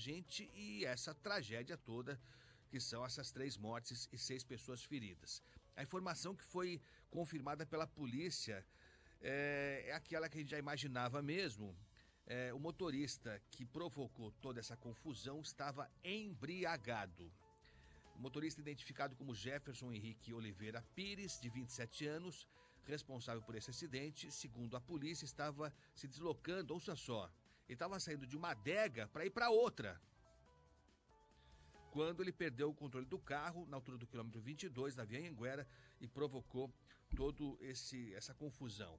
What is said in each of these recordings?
gente e essa tragédia toda, que são essas 3 mortes e 6 pessoas feridas. A informação que foi confirmada pela polícia é aquela que a gente já imaginava mesmo. O motorista que provocou toda essa confusão estava embriagado. O motorista, identificado como Jefferson Henrique Oliveira Pires, de 27 anos, responsável por esse acidente, segundo a polícia, estava se deslocando, ouça só, ele estava saindo de uma adega para ir para outra, quando ele perdeu o controle do carro na altura do quilômetro 22 da Via Anhanguera e provocou toda essa confusão.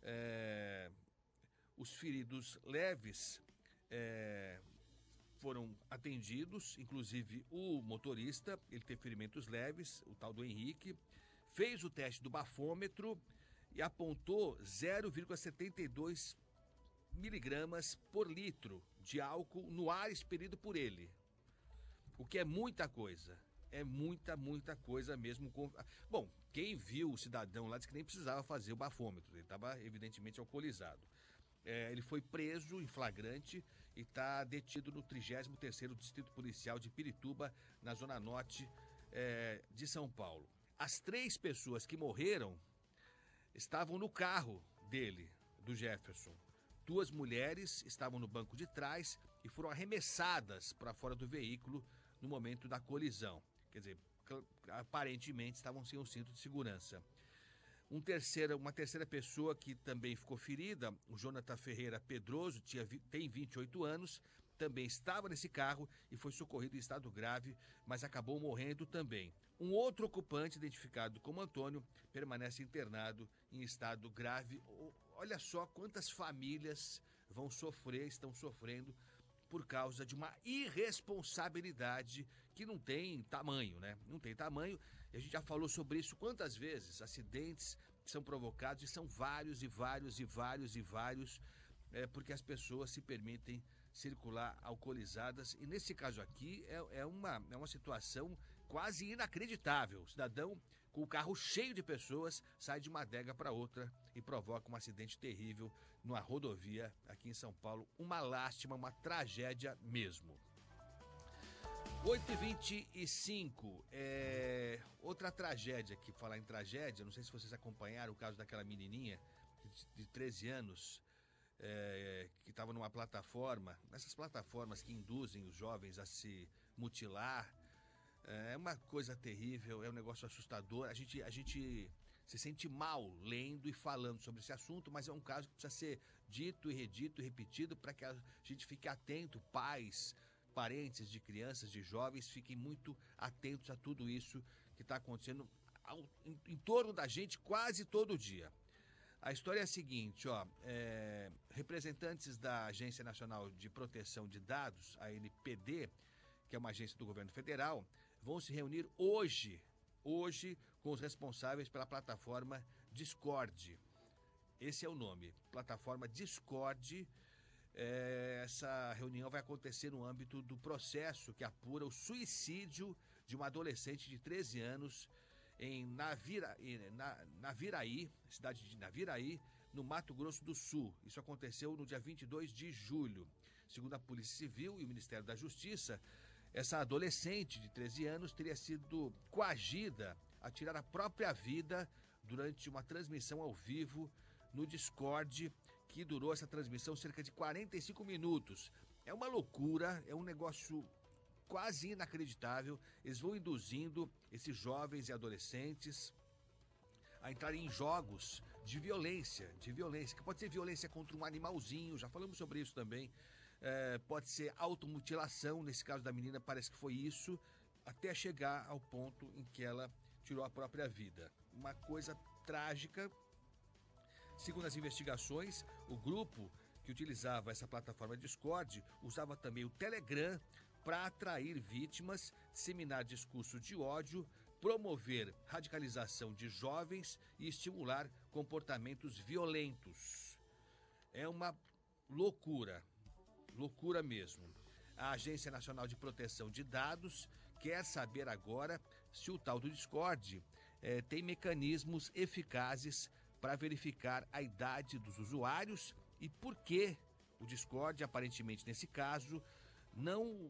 Os feridos leves foram atendidos, inclusive o motorista, ele teve ferimentos leves, o tal do Henrique, fez o teste do bafômetro e apontou 0,72 miligramas por litro de álcool no ar expelido por ele. O que é muita coisa. É muita coisa mesmo. Bom, quem viu o cidadão lá disse que nem precisava fazer o bafômetro, ele estava evidentemente alcoolizado. Ele foi preso em flagrante e está detido no 33º Distrito Policial de Pirituba, na Zona Norte de São Paulo. As 3 pessoas que morreram estavam no carro dele, do Jefferson. 2 mulheres estavam no banco de trás e foram arremessadas para fora do veículo no momento da colisão. Quer dizer, aparentemente estavam sem o cinto de segurança. Uma terceira pessoa que também ficou ferida, o Jonathan Ferreira Pedroso, tem 28 anos, também estava nesse carro e foi socorrido em estado grave, mas acabou morrendo também. Um outro ocupante, identificado como Antônio, permanece internado em estado grave. Olha só quantas famílias estão sofrendo por causa de uma irresponsabilidade que não tem tamanho, né? Não tem tamanho. E a gente já falou sobre isso quantas vezes. Acidentes são provocados e são vários, porque as pessoas se permitem circular alcoolizadas. E nesse caso aqui é uma situação quase inacreditável. O cidadão com o carro cheio de pessoas sai de uma adega para outra e provoca um acidente terrível numa rodovia aqui em São Paulo. Uma lástima, uma tragédia mesmo. 8h25, outra tragédia aqui, falar em tragédia, não sei se vocês acompanharam o caso daquela menininha de 13 anos, que estava numa plataforma, nessas plataformas que induzem os jovens a se mutilar. É uma coisa terrível, é um negócio assustador. A gente se sente mal lendo e falando sobre esse assunto, mas é um caso que precisa ser dito e redito e repetido para que a gente fique atento, pais, parentes de crianças, de jovens, fiquem muito atentos a tudo isso que está acontecendo em torno da gente quase todo dia. A história é a seguinte, representantes da Agência Nacional de Proteção de Dados, a ANPD, que é uma agência do governo federal, vão se reunir hoje com os responsáveis pela plataforma Discord. Esse é o nome, plataforma Discord. Essa reunião vai acontecer no âmbito do processo que apura o suicídio de uma adolescente de 13 anos em Naviraí, cidade de Naviraí, no Mato Grosso do Sul. Isso aconteceu no dia 22 de julho. Segundo a Polícia Civil e o Ministério da Justiça, essa adolescente de 13 anos teria sido coagida a tirar a própria vida durante uma transmissão ao vivo no Discord, que durou essa transmissão cerca de 45 minutos. É uma loucura, é um negócio quase inacreditável. Eles vão induzindo esses jovens e adolescentes a entrarem em jogos de violência, que pode ser violência contra um animalzinho, já falamos sobre isso também. Pode ser automutilação, nesse caso da menina parece que foi isso, até chegar ao ponto em que ela tirou a própria vida. Uma coisa trágica. Segundo as investigações, o grupo que utilizava essa plataforma Discord usava também o Telegram para atrair vítimas, disseminar discurso de ódio, promover radicalização de jovens e estimular comportamentos violentos. É uma loucura mesmo. A Agência Nacional de Proteção de Dados quer saber agora se o tal do Discord tem mecanismos eficazes para verificar a idade dos usuários e por que o Discord, aparentemente nesse caso, não